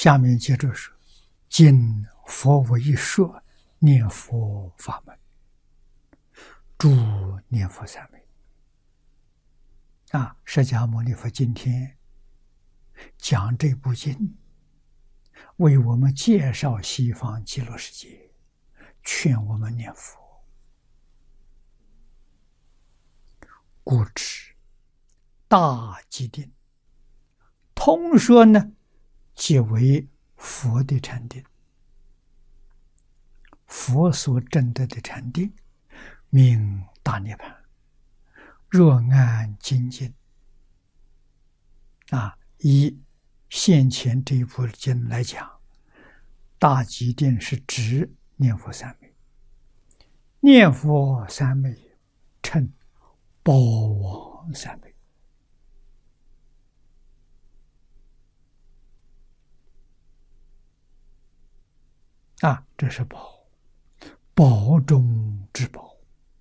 下面接着说：今佛为说念佛法门，诸念佛三昧。释迦牟尼佛今天讲这部经，为我们介绍西方极乐世界，劝我们念佛。故知大寂定，通说呢，即为佛的禅定，佛所证得的禅定，名大涅槃。若按精进，以现前这一部经来讲，大寂定是指念佛三昧，念佛三昧称宝王三昧。这是宝，宝中之宝。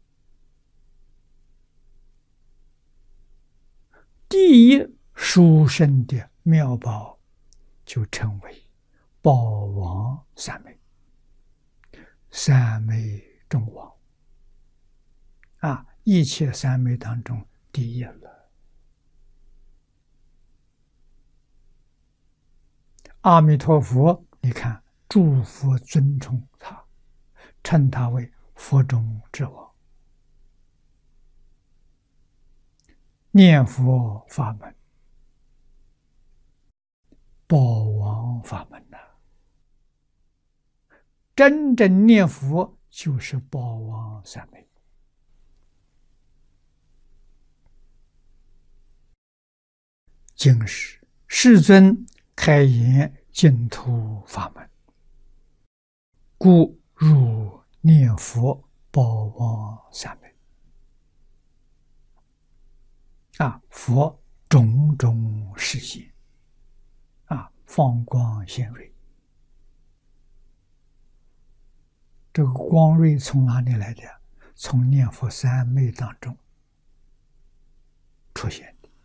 第一殊胜的妙宝，就称为宝王三昧，三昧中王。一切三昧当中第一了。阿弥陀佛，你看诸佛尊崇他，称他为佛中之王。念佛法门，宝王法门真正念佛就是宝王三昧。今时世尊开言净土法门，故入念佛宝王三昧。佛种种示现，放光显瑞。这个光瑞从哪里来的？从念佛三昧当中出现的。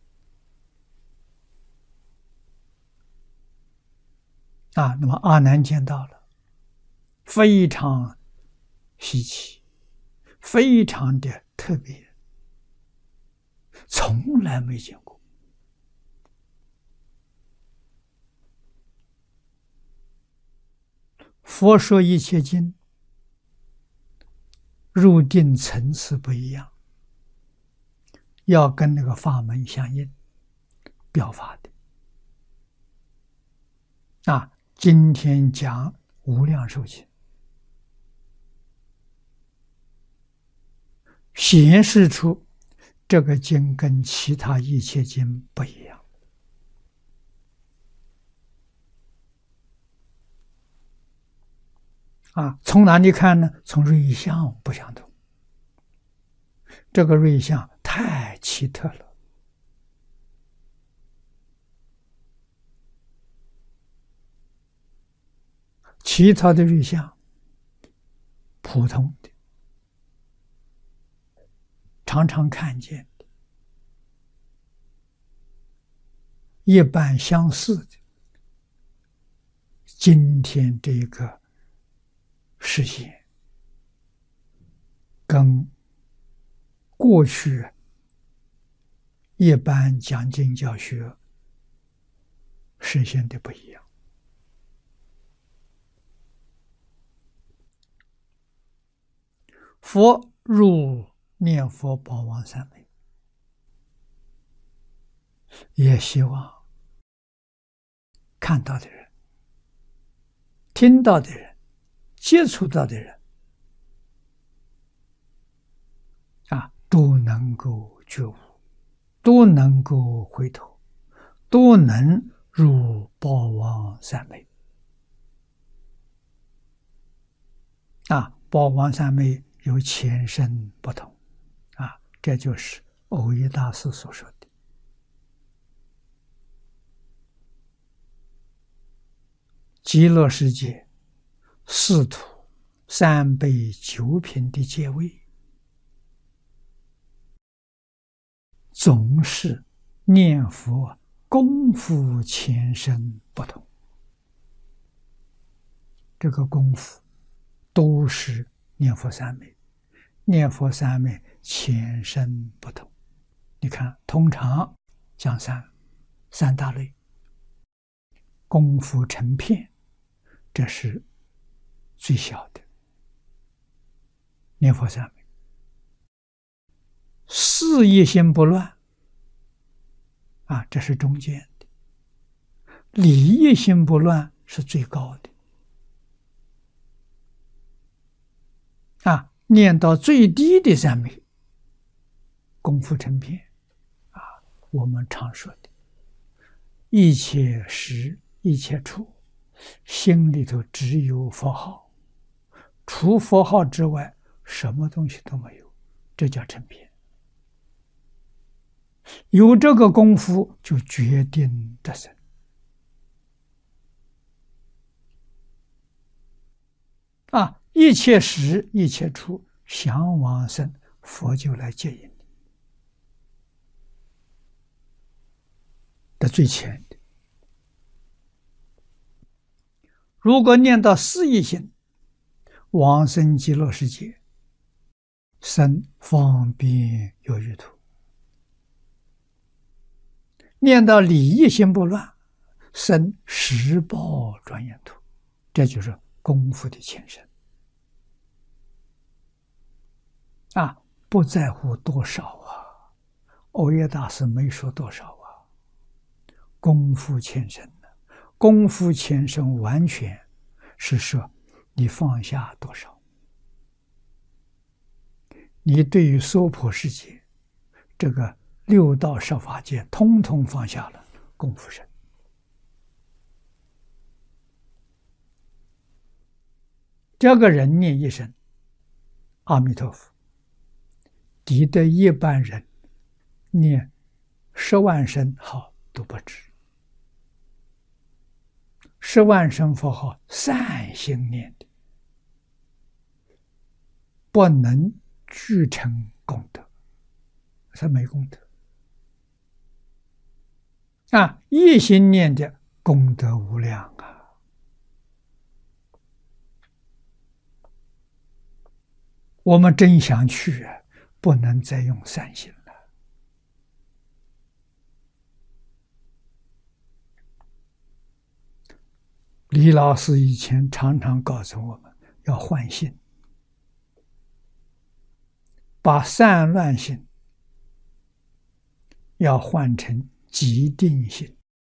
那么阿难见到了，非常稀奇，非常的特别，从来没见过。佛说一切经，入定层次不一样，要跟那个法门相应，表法的。今天讲无量寿经，显示出这个经跟其他一切经不一样。从哪里看呢？从瑞相不相同。这个瑞相太奇特了。其他的瑞相普通的，常常看见的，一般相似的，今天这个实现跟过去一般讲经教学实现的不一样。佛入念佛宝王三昧，也希望看到的人、听到的人、接触到的人都能够觉悟，都能够回头，都能入宝王三昧。宝王三昧有前身不同，这就是蕅益大师所说的。极乐世界四土三辈九品的阶位，总是念佛功夫前身不同。 这个功夫都是念佛三昧，念佛三昧前身不同。你看，通常讲三大类，功夫成片，这是最小的念佛三昧。事业心不乱啊，这是中间的；理业心不乱是最高的。啊，念到最低的三昧，功夫成片啊，我们常说的一切时一切处，心里头只有佛号，除佛号之外什么东西都没有，这叫成片。有这个功夫就决定得生啊！一切时一切处想往生，佛就来接引你。的最前的，如果念到四意心，往生极乐世界，生方便有余土。念到理意心不乱，生十报庄严土，这就是功夫的前身啊！不在乎多少啊，欧耶大师没说多少啊，功夫前身呢？功夫前身完全是说你放下多少，你对于娑婆世界这个六道十法界通通放下了，功夫深。这个人念一声阿弥陀佛，抵得一般人念10万声号都不止。10万声佛号善心念的，不能具成功德，他没功德啊！一心念的功德无量啊！我们真想去啊，不能再用善心了。李老师以前常常告诉我们要换心，把散乱心要换成极定心。